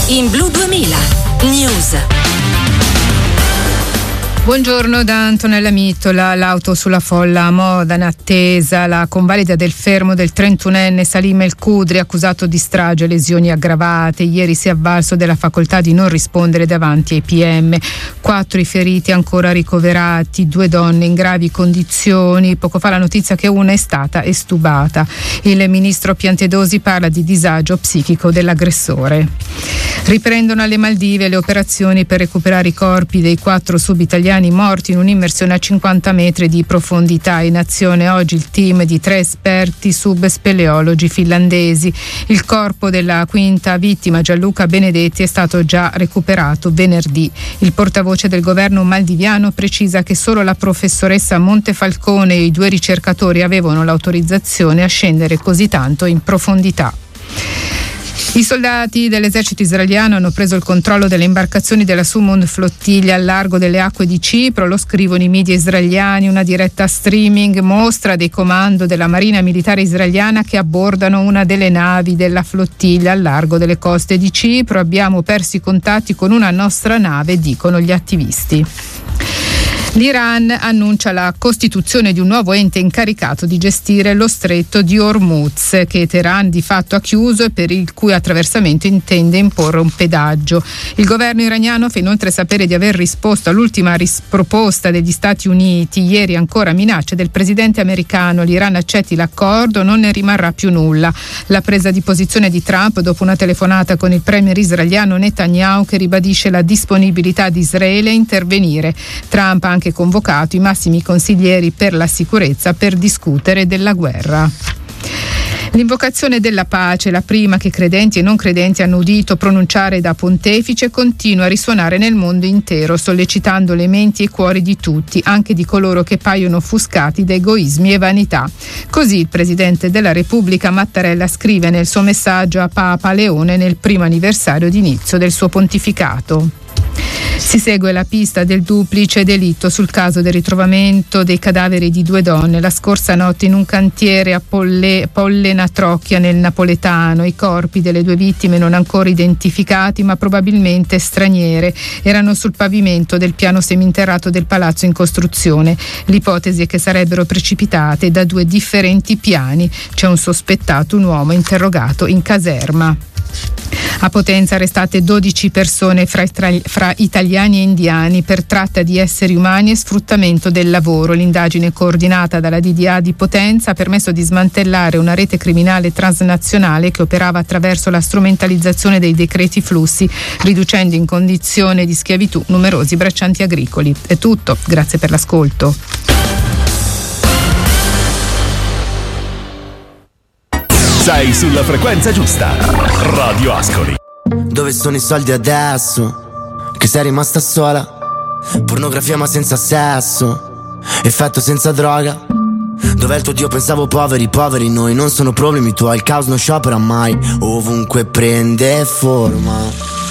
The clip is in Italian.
in Blu 2000 News. Buongiorno da Antonella Mittola. L'auto sulla folla a Modena, attesa la convalida del fermo del 31enne Salim El Kudri, accusato di strage e lesioni aggravate. Ieri si è avvalso della facoltà di non rispondere davanti ai PM. 4 i feriti ancora ricoverati, 2 donne in gravi condizioni. Poco fa la notizia che una è stata estubata. Il ministro Piantedosi parla di disagio psichico dell'aggressore. Riprendono alle Maldive le operazioni per recuperare i corpi dei 4 subitaliani morti in un'immersione a 50 metri di profondità. In azione oggi il team di 3 esperti subspeleologi finlandesi. Il corpo della quinta vittima, Gianluca Benedetti, è stato già recuperato venerdì. Il portavoce del governo maldiviano precisa che solo la professoressa Montefalcone e i 2 ricercatori avevano l'autorizzazione a scendere così tanto in profondità. I soldati dell'esercito israeliano hanno preso il controllo delle imbarcazioni della Sumund flottiglia al largo delle acque di Cipro. Lo scrivono i media israeliani. Una diretta streaming mostra dei comando della Marina Militare israeliana che abbordano una delle navi della flottiglia al largo delle coste di Cipro. Abbiamo perso i contatti con una nostra nave, dicono gli attivisti. L'Iran annuncia la costituzione di un nuovo ente incaricato di gestire lo stretto di Hormuz, che Teheran di fatto ha chiuso e per il cui attraversamento intende imporre un pedaggio. Il governo iraniano fa inoltre sapere di aver risposto all'ultima proposta degli Stati Uniti. Ieri ancora minacce del presidente americano: l'Iran accetti l'accordo, non ne rimarrà più nulla. La presa di posizione di Trump dopo una telefonata con il premier israeliano Netanyahu, che ribadisce la disponibilità di Israele a intervenire. Trump ha anche convocato i massimi consiglieri per la sicurezza per discutere della guerra. L'invocazione della pace, la prima che credenti e non credenti hanno udito pronunciare da pontefice, continua a risuonare nel mondo intero, sollecitando le menti e i cuori di tutti, anche di coloro che paiono offuscati da egoismi e vanità. Così il Presidente della Repubblica Mattarella scrive nel suo messaggio a Papa Leone nel primo anniversario d'inizio del suo pontificato. Si segue la pista del duplice delitto sul caso del ritrovamento dei cadaveri di 2 donne la scorsa notte in un cantiere a Pollena Trocchia nel napoletano. I corpi delle 2 vittime, non ancora identificati ma probabilmente straniere, erano sul pavimento del piano seminterrato del palazzo in costruzione. L'ipotesi è che sarebbero precipitate da 2 differenti piani. C'è un sospettato, un uomo interrogato in caserma. A Potenza arrestate 12 persone fra italiani e indiani per tratta di esseri umani e sfruttamento del lavoro. L'indagine coordinata dalla DDA di Potenza ha permesso di smantellare una rete criminale transnazionale che operava attraverso la strumentalizzazione dei decreti flussi, riducendo in condizione di schiavitù numerosi braccianti agricoli. È tutto, grazie per l'ascolto. Sei sulla frequenza giusta. Radio Ascoli. Dove sono i soldi adesso? Che sei rimasta sola? Pornografia ma senza sesso, effetto senza droga. Dov'è il tuo Dio? Pensavo poveri, poveri noi. Non sono problemi tuoi, il caos non sciopera mai. Ovunque prende forma.